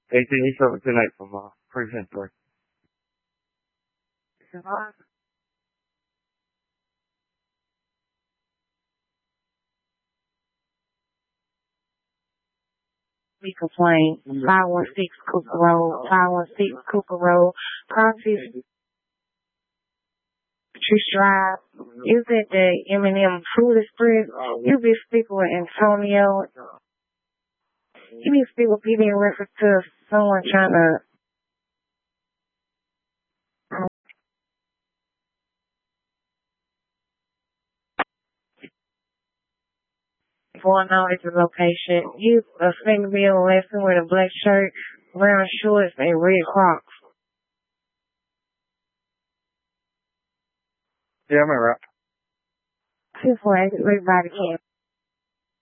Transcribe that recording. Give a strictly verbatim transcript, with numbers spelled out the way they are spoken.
They said he showed up tonight from uh, Precinct three. We complain. five one six Cooper Road, five one six Cooper Road, Contis Patricia Drive. Is it the M and M Food Express? You be speaking with Antonio. You be speaking with people in reference to someone trying to going on at the location. You a single male lesson with a black shirt, brown shorts, and red Crocs. Yeah, I'm right. Just like everybody can.